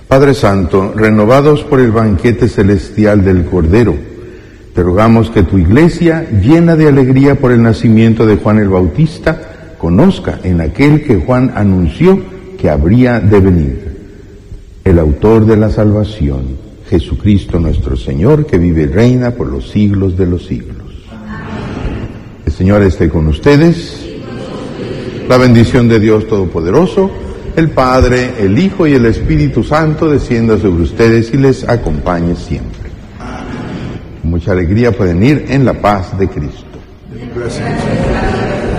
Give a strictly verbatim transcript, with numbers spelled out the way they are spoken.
Padre Santo, renovados por el banquete celestial del Cordero, te rogamos que tu Iglesia, llena de alegría por el nacimiento de Juan el Bautista, conozca en aquel que Juan anunció que habría de venir, el autor de la salvación, Jesucristo nuestro Señor, que vive y reina por los siglos de los siglos. El Señor esté con ustedes. La bendición de Dios Todopoderoso, el Padre, el Hijo y el Espíritu Santo descienda sobre ustedes y les acompañe siempre. Con mucha alegría pueden ir en la paz de Cristo. Gracias.